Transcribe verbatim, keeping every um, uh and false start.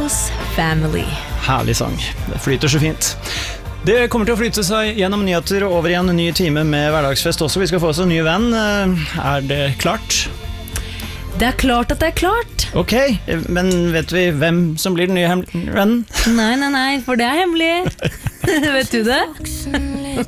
Close Family. Herlig sang, det flyter så fint. Det kommer til å flyte seg gjennom nyheter og over igjen en ny time med hverdagsfest også. Vi skal få oss en ny venn. Er det klart? Det er klart at det er klart. Ok, men vet vi hvem som blir den nye vennen? Nei, nei, nei, for det er hemmelig. Vet du det?